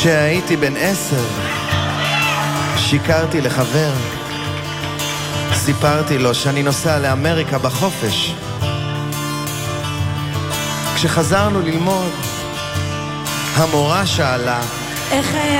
כשהייתי בן 10 שיקרתי לחבר, סיפרתי לו שאני נוסע לאמריקה בחופש. כשחזרנו ללמוד, המורה שאלה, איך היה